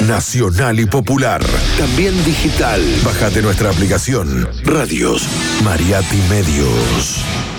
nacional y popular. También digital. Bájate nuestra aplicación. Radios Mariachi Medios.